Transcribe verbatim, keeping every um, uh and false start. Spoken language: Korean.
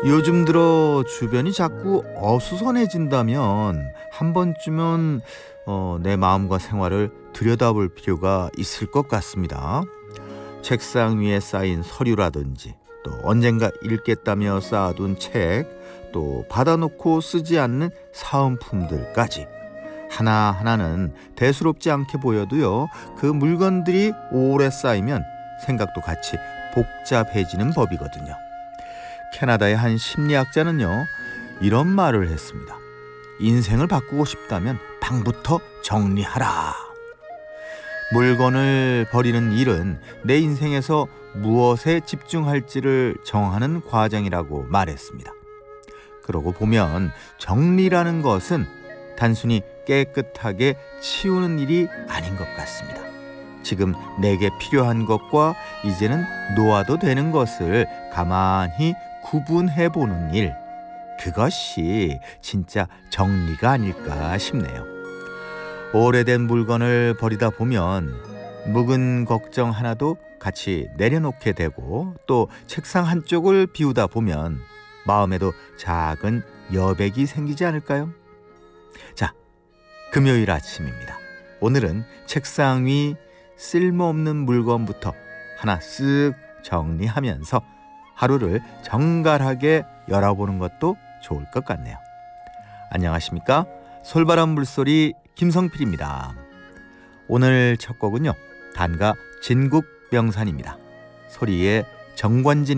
요즘 들어 주변이 자꾸 어수선해진다면 한 번쯤은 어, 내 마음과 생활을 들여다볼 필요가 있을 것 같습니다. 책상 위에 쌓인 서류라든지 또 언젠가 읽겠다며 쌓아둔 책, 또 받아놓고 쓰지 않는 사은품들까지 하나하나는 대수롭지 않게 보여도요, 그 물건들이 오래 쌓이면 생각도 같이 복잡해지는 법이거든요. 캐나다의 한 심리학자는요, 이런 말을 했습니다. 인생을 바꾸고 싶다면 방부터 정리하라. 물건을 버리는 일은 내 인생에서 무엇에 집중할지를 정하는 과정이라고 말했습니다. 그러고 보면 정리라는 것은 단순히 깨끗하게 치우는 일이 아닌 것 같습니다. 지금 내게 필요한 것과 이제는 놓아도 되는 것을 가만히 구분해보는 일, 그것이 진짜 정리가 아닐까 싶네요. 오래된 물건을 버리다 보면 묵은 걱정 하나도 같이 내려놓게 되고, 또 책상 한쪽을 비우다 보면 마음에도 작은 여백이 생기지 않을까요? 자, 금요일 아침입니다. 오늘은 책상 위 쓸모없는 물건부터 하나 쓱 정리하면서 하루를 정갈하게 열어보는 것도 좋을 것 같네요. 안녕하십니까? 솔바람 물소리 김성필입니다. 오늘 첫 곡은요, 단가 진국병산입니다. 소리의 정관진